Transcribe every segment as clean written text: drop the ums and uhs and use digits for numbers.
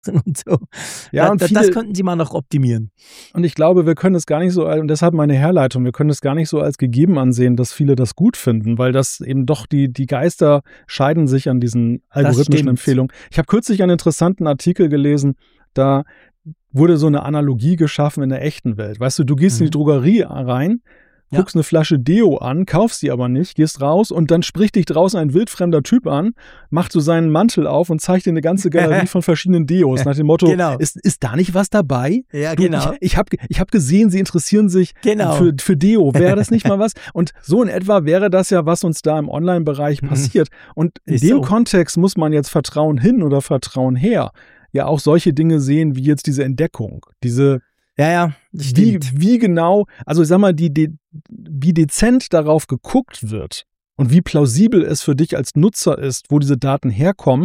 und so. Ja, und das könnten sie mal noch optimieren. Und ich glaube, wir können es gar nicht so, und deshalb meine Herleitung, wir können es gar nicht so als gegeben ansehen, dass viele das gut finden, weil das eben doch die Geister scheiden sich an diesen algorithmischen Empfehlungen. Ich habe kürzlich einen interessanten Artikel gelesen, da wurde so eine Analogie geschaffen in der echten Welt. Weißt du, du gehst in die Drogerie rein, guckst eine Flasche Deo an, kaufst sie aber nicht, gehst raus und dann spricht dich draußen ein wildfremder Typ an, macht so seinen Mantel auf und zeigt dir eine ganze Galerie von verschiedenen Deos nach dem Motto, ist da nicht was dabei? Ja, genau. Ich hab gesehen, Sie interessieren sich für Deo. Wäre das nicht mal was? Und so in etwa wäre das ja, was uns da im Online-Bereich passiert. Und in dem Kontext muss man jetzt Vertrauen hin oder Vertrauen her ja auch solche Dinge sehen, wie jetzt diese Entdeckung, diese wie genau, also ich sag mal, wie dezent darauf geguckt wird und wie plausibel es für dich als Nutzer ist, wo diese Daten herkommen,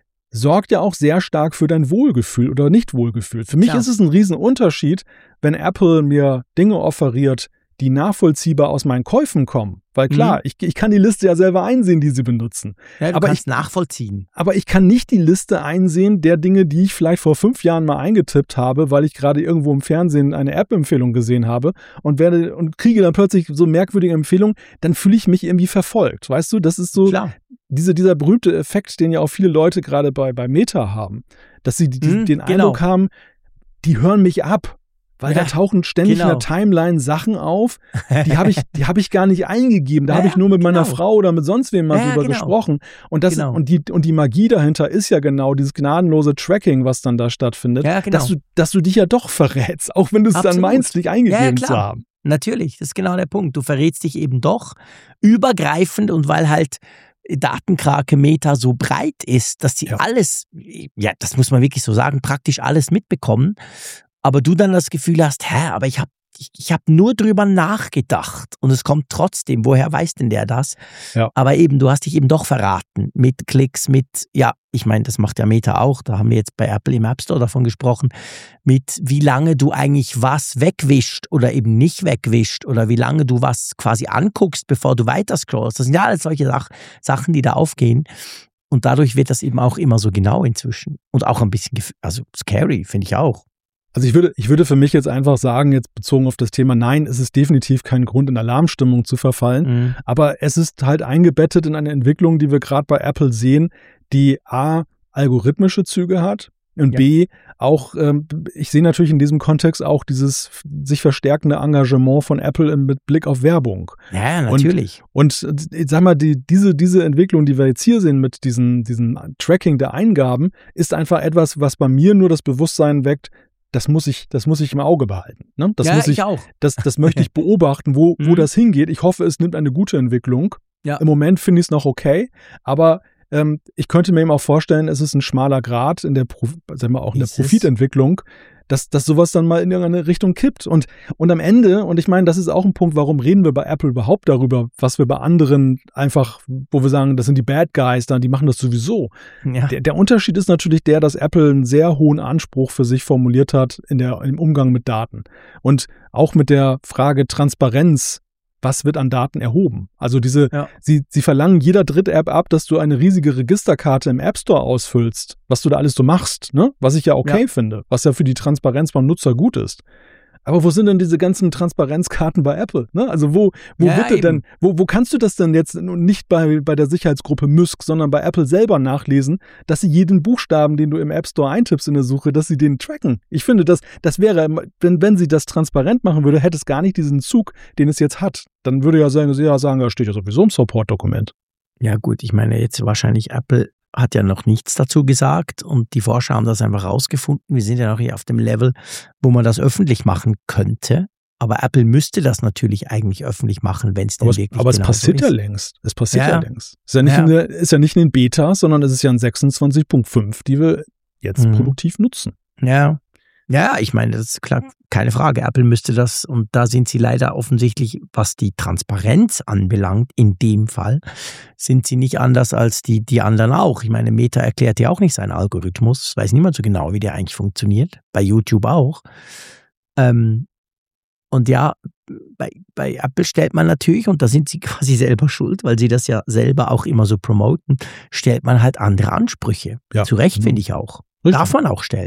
sorgt ja auch sehr stark für dein Wohlgefühl oder Nicht-Wohlgefühl. Für mich ist es ein Riesenunterschied, wenn Apple mir Dinge offeriert, die nachvollziehbar aus meinen Käufen kommen. Weil klar, ich kann die Liste ja selber einsehen, die sie benutzen. Ja, du kannst nachvollziehen. Aber ich kann nicht die Liste einsehen der Dinge, die ich vielleicht vor 5 Jahren mal eingetippt habe, weil ich gerade irgendwo im Fernsehen eine App-Empfehlung gesehen habe und kriege dann plötzlich so merkwürdige Empfehlungen, dann fühle ich mich irgendwie verfolgt. Weißt du, das ist so dieser berühmte Effekt, den ja auch viele Leute gerade bei Meta haben, dass sie den Eindruck haben, die hören mich ab. Weil da tauchen ständig in der Timeline Sachen auf, die hab ich gar nicht eingegeben. Da habe ich nur mit meiner Frau oder mit sonst wem mal drüber gesprochen. Und die Magie dahinter ist ja genau dieses gnadenlose Tracking, was dann da stattfindet, dass du dich ja doch verrätst, auch wenn du es dann meinst, nicht eingegeben zu haben. Natürlich, das ist genau der Punkt. Du verrätst dich eben doch übergreifend und weil halt Datenkrake Meta so breit ist, dass sie alles, das muss man wirklich so sagen, praktisch alles mitbekommen. Aber du dann das Gefühl hast, aber ich hab nur drüber nachgedacht und es kommt trotzdem, woher weiß denn der das? Ja. Aber eben, du hast dich eben doch verraten mit Klicks, ich meine, das macht ja Meta auch, da haben wir jetzt bei Apple im App Store davon gesprochen, mit wie lange du eigentlich was wegwischt oder eben nicht wegwischt oder wie lange du was quasi anguckst, bevor du weiter scrollst. Das sind ja alles solche Sachen, die da aufgehen. Und dadurch wird das eben auch immer so genau inzwischen. Und auch ein bisschen, scary, finde ich auch. Also ich würde für mich jetzt einfach sagen, jetzt bezogen auf das Thema, nein, es ist definitiv kein Grund, in Alarmstimmung zu verfallen, aber es ist halt eingebettet in eine Entwicklung, die wir gerade bei Apple sehen, die A, algorithmische Züge hat und B, auch, ich sehe natürlich in diesem Kontext auch dieses sich verstärkende Engagement von Apple mit Blick auf Werbung. Ja, natürlich. Und ich sag mal, diese Entwicklung, die wir jetzt hier sehen mit diesem Tracking der Eingaben, ist einfach etwas, was bei mir nur das Bewusstsein weckt, das muss ich im Auge behalten. Ne? Ich auch. Das möchte ich beobachten, wo das hingeht. Ich hoffe, es nimmt eine gute Entwicklung. Ja. Im Moment finde ich es noch okay, aber ich könnte mir eben auch vorstellen, es ist ein schmaler Grat in der Profitentwicklung, dass sowas dann mal in irgendeine Richtung kippt. Und am Ende, und ich meine, das ist auch ein Punkt, warum reden wir bei Apple überhaupt darüber, was wir bei anderen einfach, wo wir sagen, das sind die Bad Guys, die machen das sowieso. Ja. Der Unterschied ist natürlich der, dass Apple einen sehr hohen Anspruch für sich formuliert hat im Umgang mit Daten. Und auch mit der Frage Transparenz, was wird an Daten erhoben? Also sie verlangen jeder Dritt-App ab, dass du eine riesige Registerkarte im App Store ausfüllst, was du da alles so machst, ne? Was ich ja okay finde, was ja für die Transparenz beim Nutzer gut ist. Aber wo sind denn diese ganzen Transparenzkarten bei Apple? Ne? Also wo bitte denn, wo kannst du das denn jetzt nicht bei der Sicherheitsgruppe Mysk, sondern bei Apple selber nachlesen, dass sie jeden Buchstaben, den du im App Store eintippst in der Suche, dass sie den tracken? Ich finde, das wäre, wenn sie das transparent machen würde, hätte es gar nicht diesen Zug, den es jetzt hat. Dann würde ja sagen, da steht ja sowieso im Support-Dokument. Ja gut, ich meine jetzt wahrscheinlich Apple hat ja noch nichts dazu gesagt und die Forscher haben das einfach rausgefunden. Wir sind ja noch hier auf dem Level, wo man das öffentlich machen könnte. Aber Apple müsste das natürlich eigentlich öffentlich machen, wenn es denn wirklich aber es passiert ja längst. Es passiert ja längst. Ist ja nicht in den Beta, sondern es ist ja in 26.5, die wir jetzt produktiv nutzen. Ja, ich meine, das ist klar, keine Frage. Apple müsste das, und da sind sie leider offensichtlich, was die Transparenz anbelangt, in dem Fall, sind sie nicht anders als die anderen auch. Ich meine, Meta erklärt ja auch nicht seinen Algorithmus, weiß niemand so genau, wie der eigentlich funktioniert. Bei YouTube auch. Und ja, bei Apple stellt man natürlich, und da sind sie quasi selber schuld, weil sie das ja selber auch immer so promoten, stellt man halt andere Ansprüche. Ja. Zu Recht, finde ich auch. Darf man auch stellen.